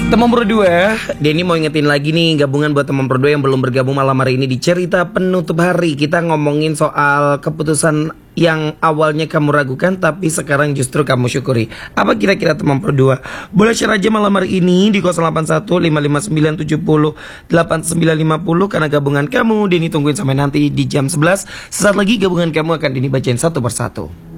Teman berdua, Denny mau ingetin lagi nih gabungan buat teman berdua yang belum bergabung malam hari ini di cerita penutup hari. Kita ngomongin soal keputusan yang awalnya kamu ragukan tapi sekarang justru kamu syukuri. Apa kira-kira teman berdua? Boleh share aja malam hari ini di 081 559 70 8950 karena gabungan kamu Denny tungguin sampai nanti di jam 11. Sesaat lagi gabungan kamu akan Denny bacain satu persatu.